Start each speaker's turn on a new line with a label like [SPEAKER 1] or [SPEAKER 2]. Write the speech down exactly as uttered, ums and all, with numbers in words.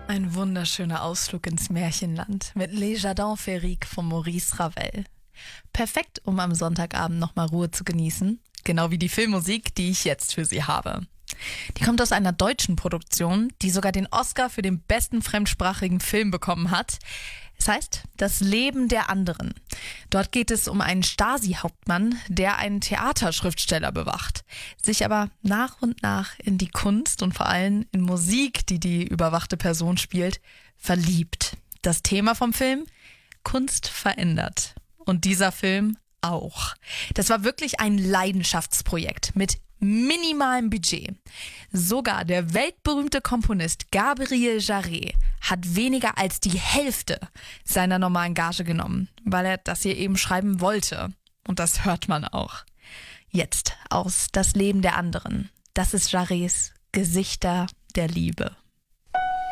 [SPEAKER 1] Ein wunderschöner Ausflug ins Märchenland mit Les Jardins Féeriques von Maurice Ravel. Perfekt, um am Sonntagabend nochmal Ruhe zu genießen, genau wie die Filmmusik, die ich jetzt für Sie habe. Die kommt aus einer deutschen Produktion, die sogar den Oscar für den besten fremdsprachigen Film bekommen hat. Es heißt Das Leben der anderen. Dort geht es um einen Stasi-Hauptmann, der einen Theaterschriftsteller bewacht, sich aber nach und nach in die Kunst und vor allem in Musik, die die überwachte Person spielt, verliebt. Das Thema vom Film? Kunst verändert. Und dieser Film auch. Das war wirklich ein Leidenschaftsprojekt mit minimalem Budget. Sogar der weltberühmte Komponist Gabriel Yared hat weniger als die Hälfte seiner normalen Gage genommen, weil er das hier eben schreiben wollte. Und das hört man auch. Jetzt aus Das Leben der anderen. Das ist Yareds Gesichter der Liebe.